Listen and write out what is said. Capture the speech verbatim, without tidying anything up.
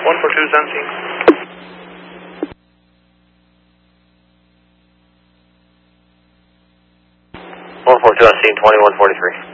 one four two is on scene. one four two on scene, twenty-one forty-three.